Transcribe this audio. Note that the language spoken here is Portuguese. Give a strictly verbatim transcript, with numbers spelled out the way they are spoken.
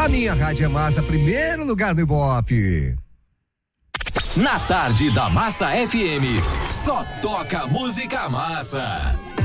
A minha rádio é massa, primeiro lugar no Ibope. Na tarde da Massa F M, só toca música massa.